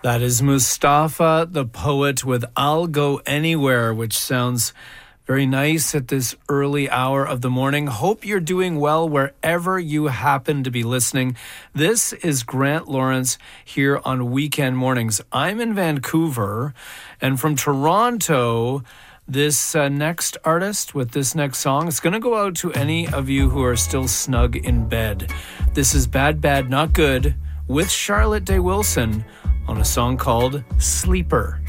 That is Mustafa, the poet, with I'll Go Anywhere, which sounds very nice at this early hour of the morning. Hope you're doing well wherever you happen to be listening. This is Grant Lawrence here on Weekend Mornings. I'm in Vancouver, and from Toronto, this next artist with this next song, it's going to go out to any of you who are still snug in bed. This is Bad Bad Not Good with Charlotte Day Wilson on a song called Sleeper.